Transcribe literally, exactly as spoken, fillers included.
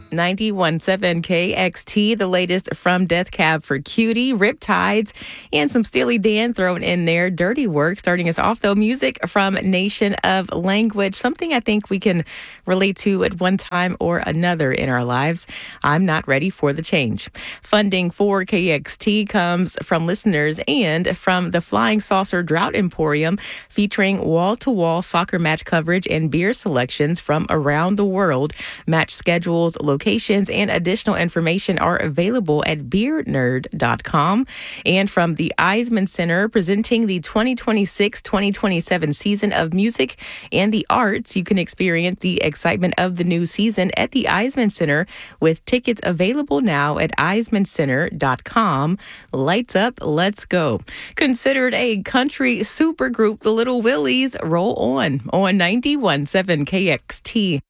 ninety-one point seven K X T, the latest from Death Cab for Cutie, Riptides, and some Steely Dan thrown in there. Dirty Work starting us off, though. Music from Nation of Language, something I think we can relate to at one time or another in our lives. I'm not ready for the change. Funding for K X T comes from listeners and from the Flying Saucer Drought Emporium, featuring wall-to-wall soccer match coverage and beer selections from around the world. Match schedules, locations, and additional information are available at beer nerd dot com. And from the Eisman Center, presenting the twenty twenty-six twenty twenty-seven season of music and the arts, you can experience the excitement of the new season at the Eisman Center with tickets available now at eisman center dot com. Lights up, let's go. Considered a country supergroup, the Little Willies roll on on ninety-one point seven K X T.